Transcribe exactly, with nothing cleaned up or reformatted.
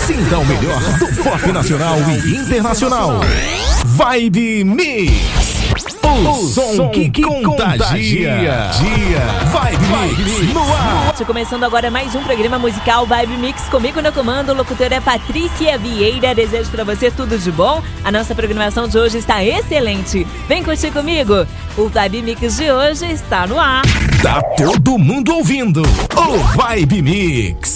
Sinta o melhor do pop nacional e internacional. Vibe Mix. O, o som, som que, que contagia. Dia. Vibe, Vibe Mix no ar. Estou começando agora mais um programa musical Vibe Mix. Comigo no comando, o locutor é Patrícia Vieira. Desejo para você tudo de bom. A nossa programação de hoje está excelente. Vem curtir comigo. O Vibe Mix de hoje está no ar. Tá todo mundo ouvindo o Vibe Mix.